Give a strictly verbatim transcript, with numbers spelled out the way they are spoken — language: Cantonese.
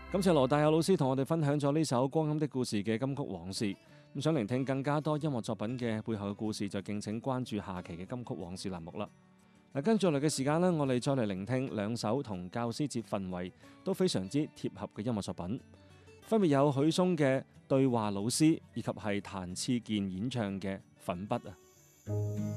感謝羅大佑老師同我哋分享咗呢首《光陰的故事》嘅金曲往事。咁想聆聽更加多音樂作品嘅背後嘅故事，就敬請關注下期嘅金曲往事欄目啦。嗱，跟住落嚟嘅時間呢，我哋再嚟聆聽兩首同教師節氛圍都非常之貼合嘅音樂作品，分別有許嵩嘅《對話老師》以及係譚志健演唱嘅《粉筆》啊。